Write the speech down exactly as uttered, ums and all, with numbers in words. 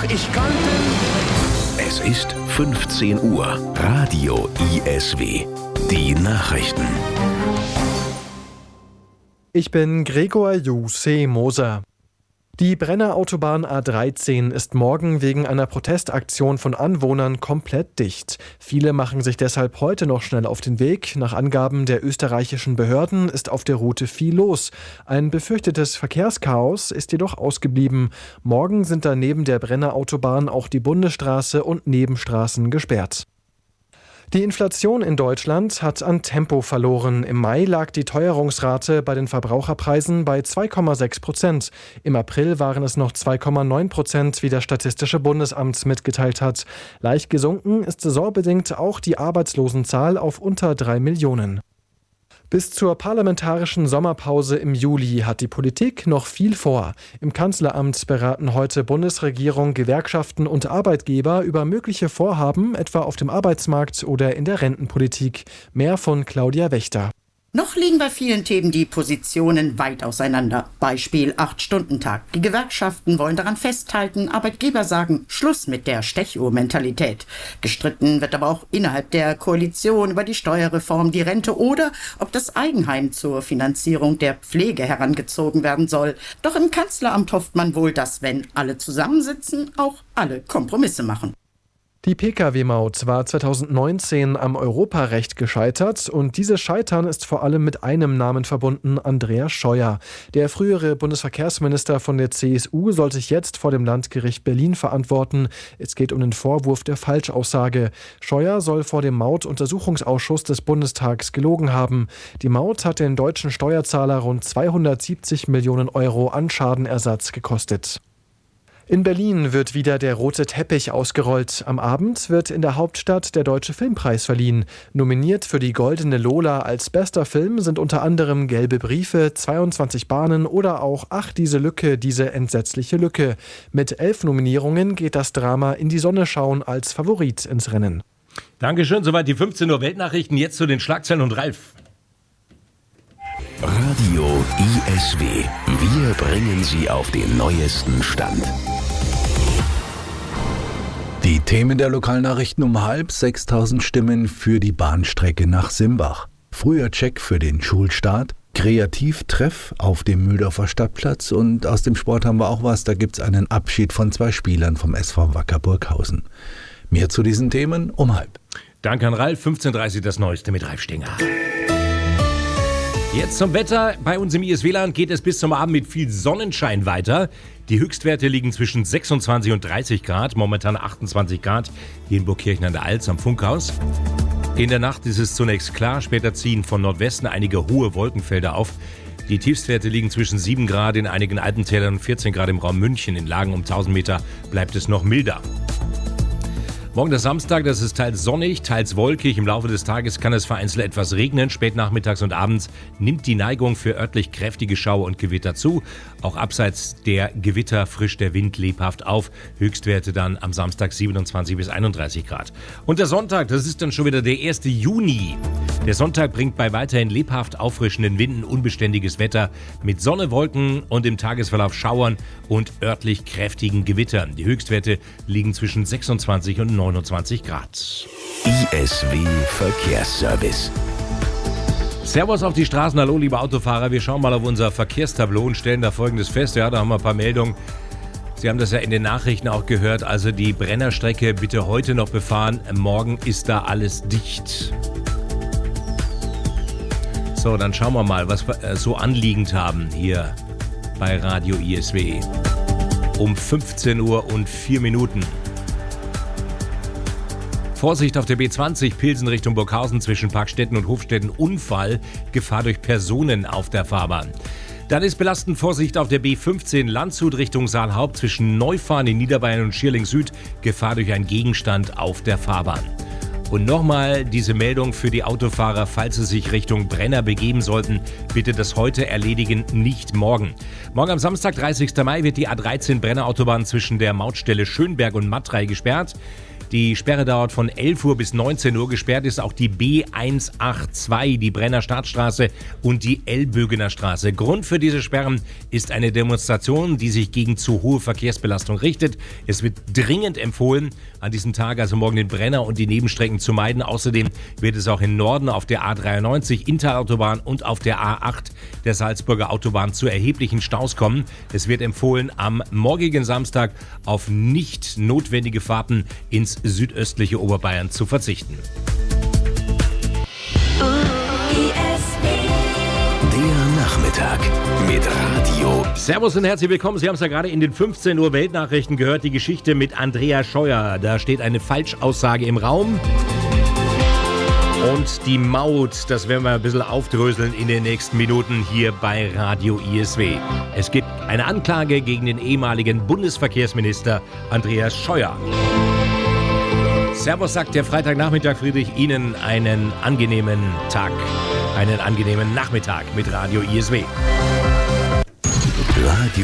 ich kannte. Es ist fünfzehn Uhr. Radio I S W. Die Nachrichten. Ich bin Gregor Jussi Moser. Die Brenner Autobahn A dreizehn ist morgen wegen einer Protestaktion von Anwohnern komplett dicht. Viele machen sich deshalb heute noch schnell auf den Weg. Nach Angaben der österreichischen Behörden ist auf der Route viel los. Ein befürchtetes Verkehrschaos ist jedoch ausgeblieben. Morgen sind da neben der Brenner Autobahn auch die Bundesstraße und Nebenstraßen gesperrt. Die Inflation in Deutschland hat an Tempo verloren. Im Mai lag die Teuerungsrate bei den Verbraucherpreisen bei zwei Komma sechs Prozent. Im April waren es noch zwei Komma neun Prozent, wie das Statistische Bundesamt mitgeteilt hat. Leicht gesunken ist saisonbedingt auch die Arbeitslosenzahl auf unter drei Millionen. Bis zur parlamentarischen Sommerpause im Juli hat die Politik noch viel vor. Im Kanzleramt beraten heute Bundesregierung, Gewerkschaften und Arbeitgeber über mögliche Vorhaben, etwa auf dem Arbeitsmarkt oder in der Rentenpolitik. Mehr von Claudia Wächter. Noch liegen bei vielen Themen die Positionen weit auseinander. Beispiel acht-Stunden-Tag. Die Gewerkschaften wollen daran festhalten, Arbeitgeber sagen Schluss mit der Stechuhr-Mentalität. Gestritten wird aber auch innerhalb der Koalition über die Steuerreform, die Rente oder ob das Eigenheim zur Finanzierung der Pflege herangezogen werden soll. Doch im Kanzleramt hofft man wohl, dass, wenn alle zusammensitzen, auch alle Kompromisse machen. Die Pkw-Maut war zweitausendneunzehn am Europarecht gescheitert und dieses Scheitern ist vor allem mit einem Namen verbunden, Andreas Scheuer. Der frühere Bundesverkehrsminister von der C S U soll sich jetzt vor dem Landgericht Berlin verantworten. Es geht um den Vorwurf der Falschaussage. Scheuer soll vor dem Mautuntersuchungsausschuss des Bundestags gelogen haben. Die Maut hat den deutschen Steuerzahler rund zweihundertsiebzig Millionen Euro an Schadenersatz gekostet. In Berlin wird wieder der rote Teppich ausgerollt. Am Abend wird in der Hauptstadt der Deutsche Filmpreis verliehen. Nominiert für die Goldene Lola als bester Film sind unter anderem Gelbe Briefe, zweiundzwanzig Bahnen oder auch Ach, diese Lücke, diese entsetzliche Lücke. Mit elf Nominierungen geht das Drama In die Sonne schauen als Favorit ins Rennen. Dankeschön, soweit die fünfzehn Uhr Weltnachrichten. Jetzt zu den Schlagzeilen und Ralf. Radio I S W. Wir bringen Sie auf den neuesten Stand. Die Themen der Lokalnachrichten um halb, sechstausend Stimmen für die Bahnstrecke nach Simbach. Früher Check für den Schulstart, Kreativtreff auf dem Mühldorfer Stadtplatz und aus dem Sport haben wir auch was, da gibt's einen Abschied von zwei Spielern vom S V Wacker Burghausen. Mehr zu diesen Themen um halb. Danke an Ralf, fünfzehn Uhr dreißig das Neueste mit Ralf Stinger. Jetzt zum Wetter. Bei uns im I S W-Land geht es bis zum Abend mit viel Sonnenschein weiter. Die Höchstwerte liegen zwischen sechsundzwanzig und dreißig Grad, momentan achtundzwanzig Grad hier in Burgkirchen an der Alz am Funkhaus. In der Nacht ist es zunächst klar, später ziehen von Nordwesten einige hohe Wolkenfelder auf. Die Tiefstwerte liegen zwischen sieben Grad in einigen Alpentälern und vierzehn Grad im Raum München. In Lagen um tausend Meter bleibt es noch milder. Morgen der Samstag, das ist teils sonnig, teils wolkig. Im Laufe des Tages kann es vereinzelt etwas regnen. Spät nachmittags und abends nimmt die Neigung für örtlich kräftige Schauer und Gewitter zu. Auch abseits der Gewitter frischt der Wind lebhaft auf. Höchstwerte dann am Samstag siebenundzwanzig bis einunddreißig Grad. Und der Sonntag, das ist dann schon wieder der erste Juni. Der Sonntag bringt bei weiterhin lebhaft auffrischenden Winden unbeständiges Wetter mit Sonne, Wolken und im Tagesverlauf Schauern und örtlich kräftigen Gewittern. Die Höchstwerte liegen zwischen sechsundzwanzig und neunundzwanzig Grad. I S W Verkehrsservice. Servus auf die Straßen, hallo liebe Autofahrer. Wir schauen mal auf unser Verkehrstableau und stellen da Folgendes fest. Ja, da haben wir ein paar Meldungen. Sie haben das ja in den Nachrichten auch gehört. Also die Brennerstrecke bitte heute noch befahren. Morgen ist da alles dicht. So, dann schauen wir mal, was wir so anliegend haben hier bei Radio I S W. Um fünfzehn Uhr und vier Minuten. Vorsicht auf der B zwanzig, Pilsen Richtung Burghausen zwischen Parkstetten und Hofstetten. Unfall, Gefahr durch Personen auf der Fahrbahn. Dann ist belastend Vorsicht auf der B fünfzehn, Landshut Richtung Saalhaupt zwischen Neufahren in Niederbayern und Schierling Süd. Gefahr durch einen Gegenstand auf der Fahrbahn. Und nochmal diese Meldung für die Autofahrer, falls sie sich Richtung Brenner begeben sollten, bitte das heute erledigen, nicht morgen. Morgen am Samstag, dreißigsten Mai, wird die A dreizehn Brenner Autobahn zwischen der Mautstelle Schönberg und Mattrei gesperrt. Die Sperre dauert von elf Uhr bis neunzehn Uhr. Gesperrt ist auch die B hundertzweiundachtzig, die Brenner Stadtstraße und die Elbögener Straße. Grund für diese Sperren ist eine Demonstration, die sich gegen zu hohe Verkehrsbelastung richtet. Es wird dringend empfohlen, an diesem Tag, also morgen, den Brenner und die Nebenstrecken zu meiden. Außerdem wird es auch im Norden auf der A dreiundneunzig, Interautobahn und auf der A acht der Salzburger Autobahn zu erheblichen Staus kommen. Es wird empfohlen, am morgigen Samstag auf nicht notwendige Fahrten ins südöstliche Oberbayern zu verzichten. Der Nachmittag mit Radio. Servus und herzlich willkommen. Sie haben es ja gerade in den fünfzehn Uhr Weltnachrichten gehört, die Geschichte mit Andrea Scheuer. Da steht eine Falschaussage im Raum. Und die Maut, das werden wir ein bisschen aufdröseln in den nächsten Minuten hier bei Radio I S W. Es gibt eine Anklage gegen den ehemaligen Bundesverkehrsminister Andreas Scheuer. Servus, sagt der Freitagnachmittag, Friedrich. Ihnen einen angenehmen Tag, einen angenehmen Nachmittag mit Radio I S W. Radio